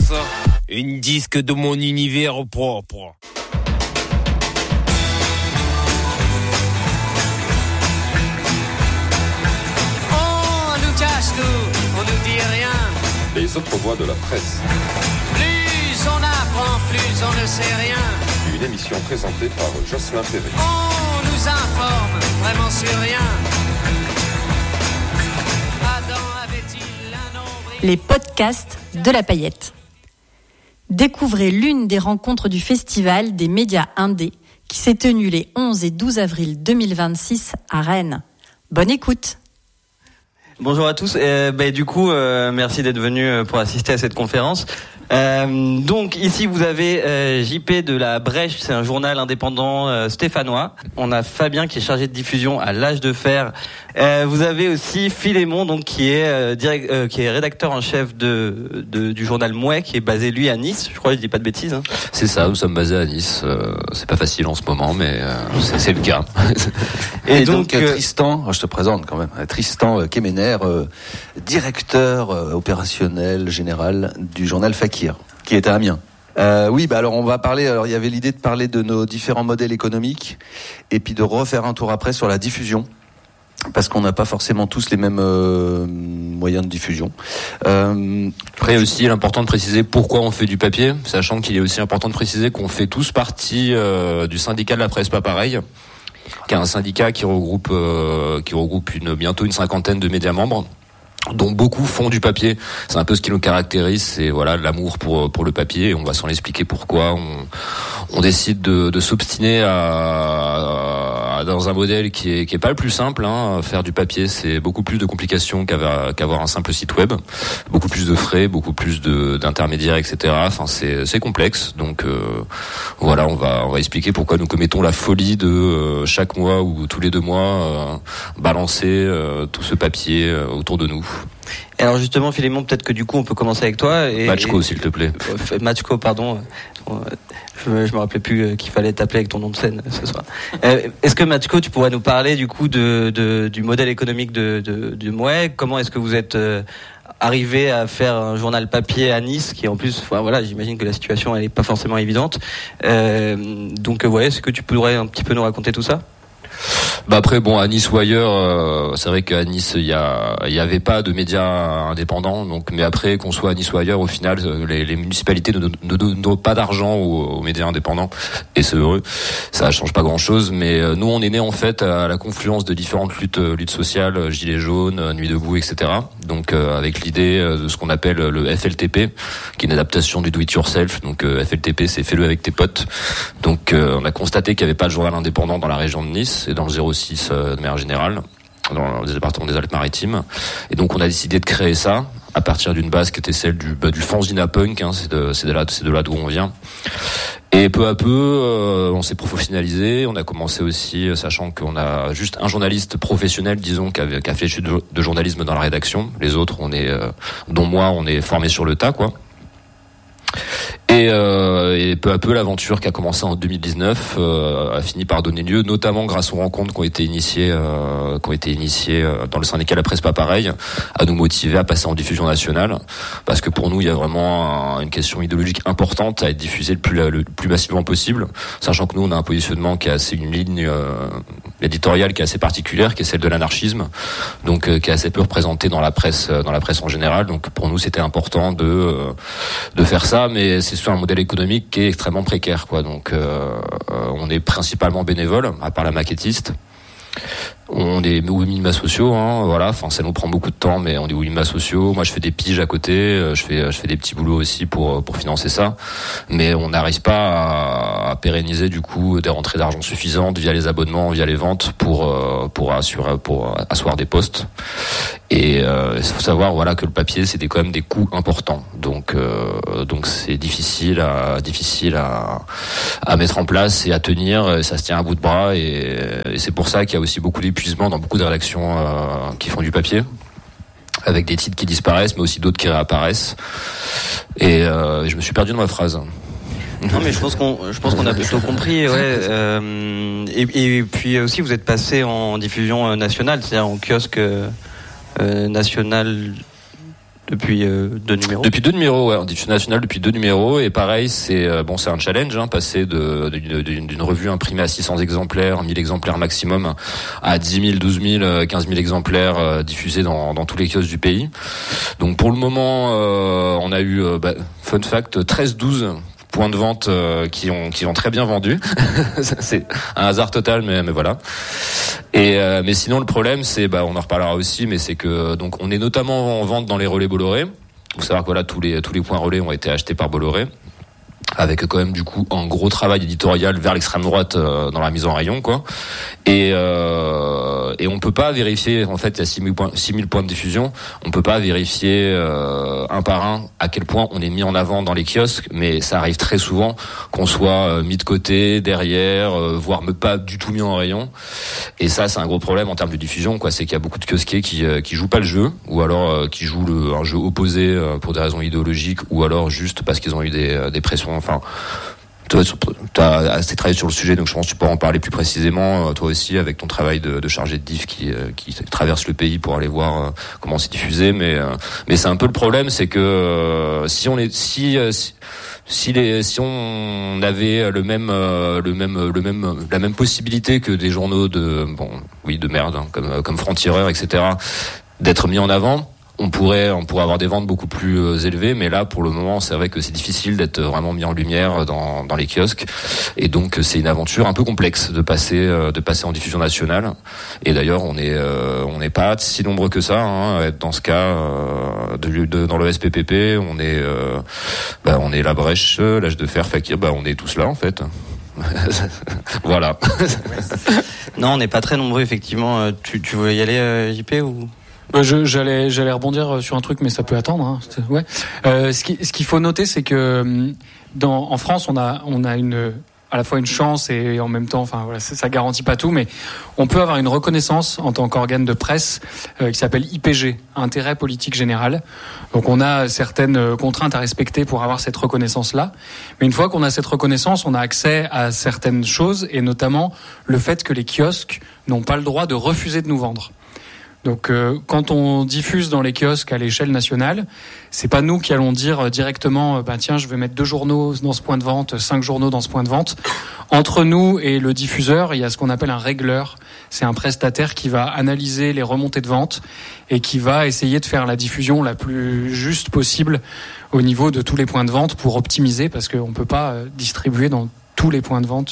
France, une disque de mon univers propre. On nous cache tout, on nous dit rien. Les autres voix de la presse. Plus on apprend, plus on ne sait rien. Une émission présentée par Jocelyn Perret. On nous informe vraiment sur rien. Adam avait-il un nombril? Les podcasts de la Paillette. Découvrez l'une des rencontres du festival des médias indés qui s'est tenue les 11 et 12 avril 2026 à Rennes. Bonne écoute. Bonjour à tous. Du coup, merci d'être venus pour assister à cette conférence. Donc ici vous avez JP de la Brèche, c'est un journal indépendant stéphanois. On a Fabien qui est chargé de diffusion à l'Âge de Fer. Vous avez aussi Philémon donc qui est rédacteur en chef du journal Mouais, qui est basé lui à Nice. Je crois que je dis pas de bêtises. Hein. C'est ça, nous sommes basés à Nice. C'est pas facile en ce moment, mais c'est le cas. Et donc Tristan, je te présente quand même, Tristan Kemener, directeur opérationnel général du journal Fakir, qui est à Amiens. Alors on va parler, il y avait l'idée de parler de nos différents modèles économiques et puis de refaire un tour après sur la diffusion, parce qu'on n'a pas forcément tous les mêmes moyens de diffusion. Après aussi, il est important de préciser pourquoi on fait du papier, sachant qu'il est aussi important de préciser qu'on fait tous partie du syndicat de la presse pas pareil, qui est un syndicat qui regroupe bientôt une cinquantaine de médias membres, dont beaucoup font du papier. C'est un peu ce qui nous caractérise, c'est voilà l'amour pour le papier, et on va s'en expliquer pourquoi on décide de s'obstiner dans un modèle qui est pas le plus simple. Faire du papier, c'est beaucoup plus de complications qu'avoir un simple site web, beaucoup plus de frais, beaucoup plus d'intermédiaires, etc. Enfin, c'est complexe. Donc voilà, on va expliquer pourquoi nous commettons la folie de chaque mois ou tous les 2 mois balancer tout ce papier autour de nous. Et alors justement, Philémon, peut-être que du coup on peut commencer avec toi. Matchko, s'il te plaît. Matchko, pardon. Je me rappelais plus qu'il fallait t'appeler avec ton nom de scène ce soir. Est-ce que Matchko, tu pourrais nous parler du coup du modèle économique de Mouais? Comment est-ce que vous êtes arrivé à faire un journal papier à Nice, qui en plus, voilà, j'imagine que la situation elle est pas forcément évidente. Est-ce que tu pourrais un petit peu nous raconter tout ça? Après, à Nice ou ailleurs, c'est vrai qu'à Nice, il y avait pas de médias indépendants. Donc, mais après, qu'on soit à Nice ou ailleurs, au final, les municipalités ne donnent pas d'argent aux médias indépendants. Et c'est heureux. Ça change pas grand chose. Mais nous, on est né, en fait, à la confluence de différentes luttes sociales, Gilets jaunes, Nuit debout, etc. Donc, avec l'idée de ce qu'on appelle le FLTP, qui est une adaptation du do it yourself. Donc, FLTP, c'est fais-le avec tes potes. Donc, on a constaté qu'il n'y avait pas de journal indépendant dans la région de Nice et dans le 06 de manière générale, dans les départements des Alpes-Maritimes. Et donc on a décidé de créer ça à partir d'une base qui était celle du fanzine à punk, c'est de là d'où on vient. Et peu à peu, on s'est professionnalisé. On a commencé aussi, sachant qu'on a juste un journaliste professionnel, disons, qui a fait des études de journalisme dans la rédaction. Les autres, dont moi, on est formés sur le tas, quoi. Et peu à peu, l'aventure qui a commencé en 2019 a fini par donner lieu, notamment grâce aux rencontres qui ont été initiées dans le syndicat La Presse pas pareil, à nous motiver à passer en diffusion nationale, parce que pour nous, il y a vraiment une question idéologique importante à être diffusée le plus massivement possible, sachant que nous, on a un positionnement qui est une ligne éditoriale qui est assez particulière, qui est celle de l'anarchisme, donc qui est assez peu représentée dans la presse en général. Donc pour nous, c'était important de faire ça, mais c'est sur un modèle économique qui est extrêmement précaire, quoi. Donc on est principalement bénévole, à part la maquettiste. On est minima sociaux, voilà. Enfin, ça nous prend beaucoup de temps, mais on est minima sociaux. Moi, je fais des piges à côté. Je fais des petits boulots aussi pour financer ça. Mais on n'arrive pas à pérenniser du coup des rentrées d'argent suffisantes via les abonnements, via les ventes pour asseoir des postes. Et il faut savoir, voilà, que le papier, c'est quand même des coûts importants. Donc c'est difficile à mettre en place et à tenir. Ça se tient à bout de bras, et c'est pour ça qu'il y a aussi beaucoup d'épuisement dans beaucoup de rédactions qui font du papier, avec des titres qui disparaissent, mais aussi d'autres qui réapparaissent. Et je me suis perdu dans ma phrase. Non, mais je pense qu'on a plutôt compris, ouais. Et puis aussi, vous êtes passé en diffusion nationale, c'est-à-dire en kiosque national Depuis 2 numéros. Depuis 2 numéros, ouais, en diffusion nationale depuis 2 numéros. Et pareil, c'est un challenge, passer d'une revue imprimée à 600 exemplaires, 1000 exemplaires maximum, à 10 000, 12 000, 15 000 exemplaires diffusés dans tous les kiosques du pays. Donc pour le moment, on a eu, fun fact, 13-12 points de vente qui ont très bien vendu. C'est un hasard total, mais voilà. Et mais sinon le problème c'est, on en reparlera aussi, mais c'est que donc on est notamment en vente dans les relais Bolloré. Faut savoir que voilà, tous les points relais ont été achetés par Bolloré, avec quand même du coup un gros travail éditorial vers l'extrême droite dans la mise en rayon, quoi. Et on peut pas vérifier, en fait il y a 6000 points de diffusion, on peut pas vérifier un par un à quel point on est mis en avant dans les kiosques, mais ça arrive très souvent qu'on soit mis de côté, derrière, voire même pas du tout mis en rayon. Et ça c'est un gros problème en termes de diffusion, quoi. C'est qu'il y a beaucoup de kiosquiers qui jouent pas le jeu, ou alors qui jouent un jeu opposé pour des raisons idéologiques, ou alors juste parce qu'ils ont eu des pressions. Enfin, toi, tu as assez travaillé sur le sujet, donc je pense que tu pourras en parler plus précisément, toi aussi, avec ton travail de chargé de diff qui traverse le pays pour aller voir comment c'est diffusé. Mais c'est un peu le problème, c'est que si on avait la même possibilité que des journaux de merde, comme Franc-Tireur, etc., d'être mis en avant, on pourrait avoir des ventes beaucoup plus élevées, mais là pour le moment c'est vrai que c'est difficile d'être vraiment mis en lumière dans les kiosques, et donc c'est une aventure un peu complexe de passer en diffusion nationale. Et d'ailleurs on n'est pas si nombreux que ça, dans ce cas dans le SPPP on est la Brèche, l'Âge de Fer, Fakir, on est tous là en fait. Voilà. Non, on n'est pas très nombreux effectivement. Tu voulais y aller, JP, ou? J'allais rebondir sur un truc, mais ça peut attendre. Ouais. Ce qu'il faut noter, c'est que en France, on a à la fois une chance et en même temps, ça garantit pas tout, mais on peut avoir une reconnaissance en tant qu'organe de presse qui s'appelle IPG, Intérêt Politique Général. Donc on a certaines contraintes à respecter pour avoir cette reconnaissance-là. Mais une fois qu'on a cette reconnaissance, on a accès à certaines choses, et notamment le fait que les kiosques n'ont pas le droit de refuser de nous vendre. Donc quand on diffuse dans les kiosques à l'échelle nationale, c'est pas nous qui allons dire directement tiens, je vais mettre 2 journaux dans ce point de vente, 5 journaux dans ce point de vente. Entre nous et le diffuseur, il y a ce qu'on appelle un régleur. C'est un prestataire qui va analyser les remontées de vente et qui va essayer de faire la diffusion la plus juste possible au niveau de tous les points de vente pour optimiser, parce qu'on peut pas distribuer dans tous les points de vente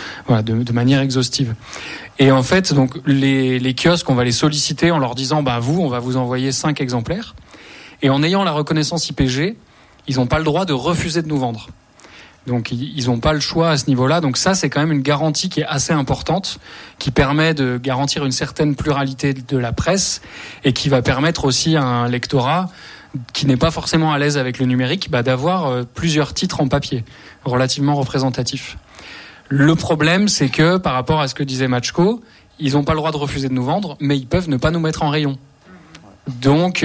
de manière exhaustive. Et en fait, donc les kiosques, on va les solliciter en leur disant on va vous envoyer 5 exemplaires. Et en ayant la reconnaissance IPG, ils n'ont pas le droit de refuser de nous vendre. Donc ils n'ont pas le choix à ce niveau-là. Donc ça, c'est quand même une garantie qui est assez importante, qui permet de garantir une certaine pluralité de la presse, et qui va permettre aussi à un lectorat qui n'est pas forcément à l'aise avec le numérique, d'avoir plusieurs titres en papier relativement représentatifs. Le problème, c'est que par rapport à ce que disait Matchko, ils n'ont pas le droit de refuser de nous vendre, mais ils peuvent ne pas nous mettre en rayon. Donc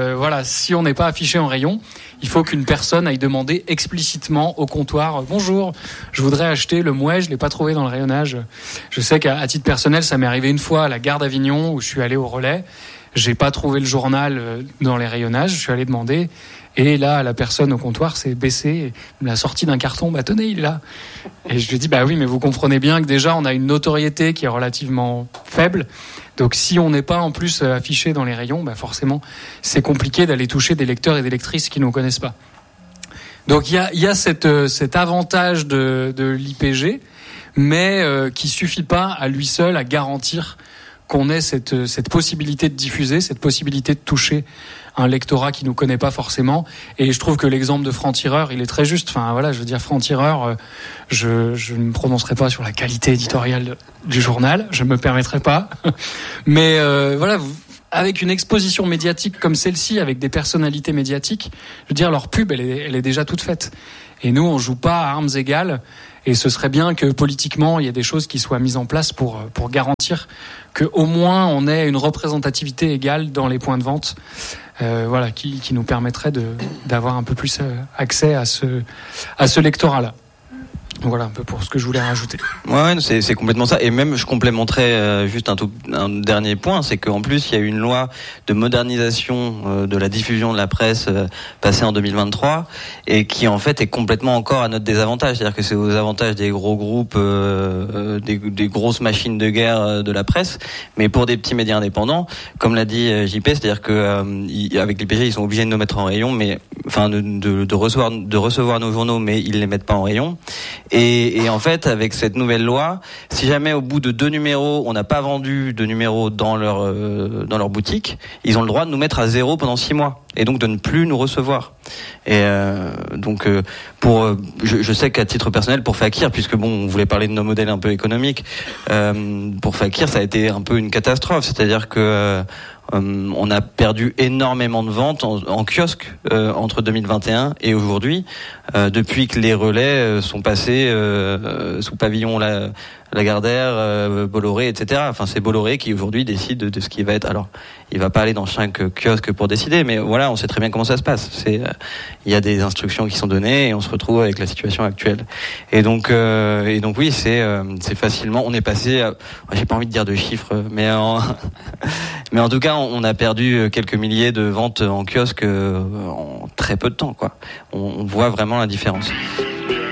si on n'est pas affiché en rayon, il faut qu'une personne aille demander explicitement au comptoir bonjour, je voudrais acheter le Mouais, je l'ai pas trouvé dans le rayonnage. Je sais qu'à titre personnel, ça m'est arrivé une fois à la gare d'Avignon où je suis allé au relais. J'ai pas trouvé le journal dans les rayonnages, je suis allé demander, et là la personne au comptoir s'est baissée, il me l'a sorti d'un carton, tenez, il est là. Et je lui ai dit oui, mais vous comprenez bien que déjà on a une notoriété qui est relativement faible, donc si on n'est pas en plus affiché dans les rayons, forcément c'est compliqué d'aller toucher des lecteurs et des lectrices qui ne nous connaissent pas. Donc il y a cet avantage de l'IPG, mais qui suffit pas à lui seul à garantir qu'on ait cette possibilité de diffuser, cette possibilité de toucher un lectorat qui nous connaît pas forcément. Et je trouve que l'exemple de Franc-Tireur, il est très juste. Je veux dire, Franc-Tireur, je ne me prononcerai pas sur la qualité éditoriale du journal, je me permettrai pas. Mais avec une exposition médiatique comme celle-ci, avec des personnalités médiatiques, je veux dire, leur pub, elle est déjà toute faite. Et nous, on joue pas à armes égales. Et ce serait bien que politiquement, il y ait des choses qui soient mises en place pour garantir qu'au moins on ait une représentativité égale dans les points de vente, qui nous permettrait d'avoir un peu plus accès à ce lectorat-là. Voilà un peu pour ce que je voulais rajouter. Ouais, c'est complètement ça. Et même, je complémenterais juste un dernier point, c'est qu'en plus, il y a eu une loi de modernisation de la diffusion de la presse passée en 2023 et qui en fait est complètement encore à notre désavantage. C'est-à-dire que c'est aux avantages des gros groupes, des grosses machines de guerre de la presse, mais pour des petits médias indépendants, comme l'a dit JP, c'est-à-dire que avec l'IPG, ils sont obligés de nous mettre en rayon, mais enfin de recevoir nos journaux, mais ils les mettent pas en rayon. Et en fait, avec cette nouvelle loi, si jamais au bout de 2 numéros, on n'a pas vendu de numéros dans leur boutique, ils ont le droit de nous mettre à 0 pendant 6 mois et donc de ne plus nous recevoir. Et donc je sais qu'à titre personnel pour Fakir, puisque bon, on voulait parler de nos modèles un peu économiques, pour Fakir, ça a été un peu une catastrophe. C'est-à-dire que on a perdu énormément de ventes en kiosque entre 2021 et aujourd'hui, depuis que les relais sont passés sous pavillon Lagardère, Bolloré, etc. Enfin, c'est Bolloré qui aujourd'hui décide de ce qui va être. Alors, il va pas aller dans chaque kiosque pour décider, mais voilà, on sait très bien comment ça se passe. Il y a des instructions qui sont données et on se retrouve avec la situation actuelle. Et donc oui, c'est facilement. On est passé. J'ai pas envie de dire de chiffres, mais en tout cas, on a perdu quelques milliers de ventes en kiosque en très peu de temps, quoi. On voit vraiment la différence.